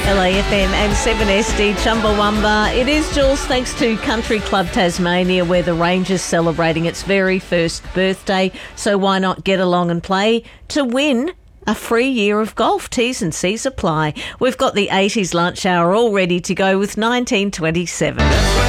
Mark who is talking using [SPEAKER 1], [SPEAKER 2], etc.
[SPEAKER 1] LAFM and 7SD Chumbawamba. It is Jules, thanks to Country Club Tasmania, where the range is celebrating its very first birthday. So why not get along and play to win a free year of golf? T's and C's apply. We've got the 80s lunch hour all ready to go with 1927.